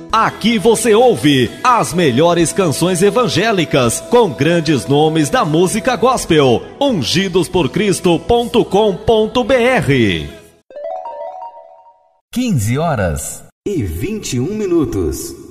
Aqui você ouve as melhores canções evangélicas com grandes nomes da música gospel. ungidosporcristo.com.br 15h21.